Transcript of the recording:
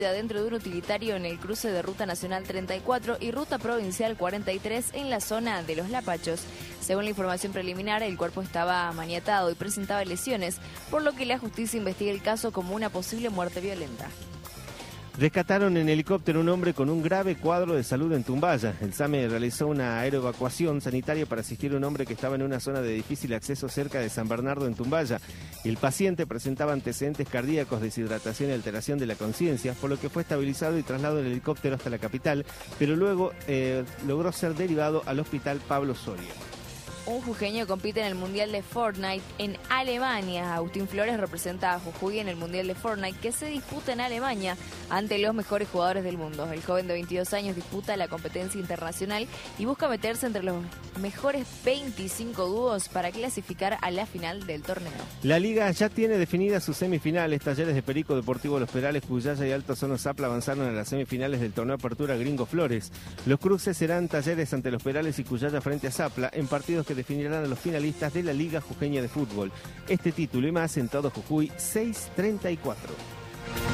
dentro de un utilitario en el cruce de Ruta Nacional 34 y Ruta Provincial 43 en la zona de Los Lapachos. Según la información preliminar, el cuerpo estaba maniatado y presentaba lesiones, por lo que la justicia investiga el caso como una posible muerte violenta. Rescataron en helicóptero un hombre con un grave cuadro de salud en Tumbaya. El SAME realizó una aeroevacuación sanitaria para asistir a un hombre que estaba en una zona de difícil acceso cerca de San Bernardo en Tumbaya. El paciente presentaba antecedentes cardíacos, deshidratación y alteración de la conciencia, por lo que fue estabilizado y trasladado en helicóptero hasta la capital, pero luego logró ser derivado al hospital Pablo Soria. Un jujeño compite en el Mundial de Fortnite en Alemania. Agustín Flores representa a Jujuy en el Mundial de Fortnite que se disputa en Alemania ante los mejores jugadores del mundo. El joven de 22 años disputa la competencia internacional y busca meterse entre los mejores 25 dúos para clasificar a la final del torneo. La Liga ya tiene definidas sus semifinales. Talleres de Perico, Deportivo Los Perales, Cuyaya y Alto Sono Zapla avanzaron a las semifinales del torneo Apertura Gringo Flores. Los cruces serán Talleres ante Los Perales y Cuyaya frente a Zapla en partidos que definirán a los finalistas de la Liga Jujeña de Fútbol. Este título y más en todo Jujuy 634.